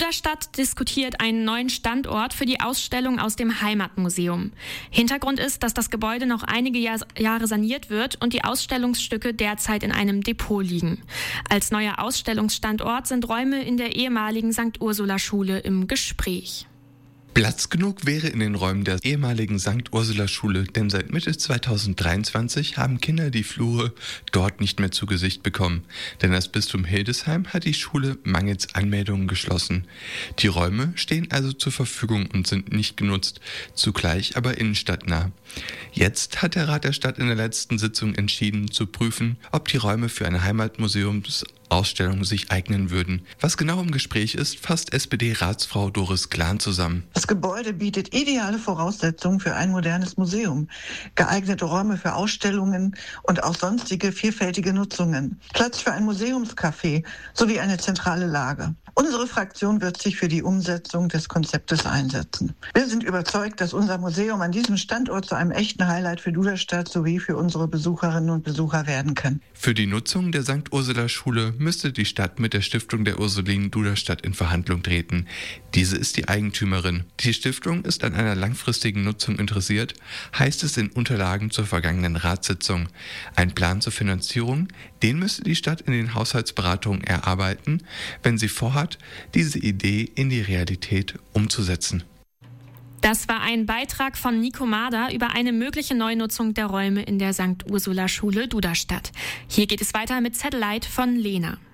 Duderstadt diskutiert einen neuen Standort für die Ausstellung aus dem Heimatmuseum. Hintergrund ist, dass das Gebäude noch einige Jahre saniert wird und die Ausstellungsstücke derzeit in einem Depot liegen. Als neuer Ausstellungsstandort sind Räume in der ehemaligen St. Ursula-Schule im Gespräch. Platz genug wäre in den Räumen der ehemaligen St. Ursula-Schule, denn seit Mitte 2023 haben Kinder die Flure dort nicht mehr zu Gesicht bekommen. Denn das Bistum Hildesheim hat die Schule mangels Anmeldungen geschlossen. Die Räume stehen also zur Verfügung und sind nicht genutzt, zugleich aber innenstadtnah. Jetzt hat der Rat der Stadt in der letzten Sitzung entschieden, zu prüfen, ob die Räume für eine Heimatmuseumsausstellung sich eignen würden. Was genau im Gespräch ist, fasst SPD-Ratsfrau Doris Klahn zusammen. Das Gebäude bietet ideale Voraussetzungen für ein modernes Museum, geeignete Räume für Ausstellungen und auch sonstige vielfältige Nutzungen, Platz für ein Museumscafé sowie eine zentrale Lage. Unsere Fraktion wird sich für die Umsetzung des Konzeptes einsetzen. Wir sind überzeugt, dass unser Museum an diesem Standort zu einem echten Highlight für Duderstadt sowie für unsere Besucherinnen und Besucher werden kann. Für die Nutzung der St. Ursula-Schule müsste die Stadt mit der Stiftung der Ursulinen Duderstadt in Verhandlung treten. Diese ist die Eigentümerin. Die Stiftung ist an einer langfristigen Nutzung interessiert, heißt es in Unterlagen zur vergangenen Ratssitzung. Ein Plan zur Finanzierung, den müsste die Stadt in den Haushaltsberatungen erarbeiten, wenn sie vorhat, diese Idee in die Realität umzusetzen. Das war ein Beitrag von Nico Mader über eine mögliche Neunutzung der Räume in der St. Ursula-Schule Duderstadt. Hier geht es weiter mit Satellite von Lena.